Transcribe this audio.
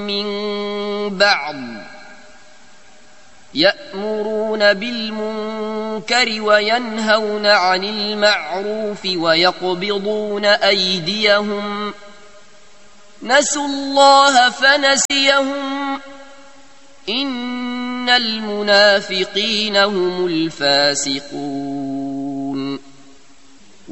من بعض يأمرون بالمنكر وينهون عن المعروف ويقبضون أيديهم نسوا الله فنسيهم إن المنافقين هم الفاسقون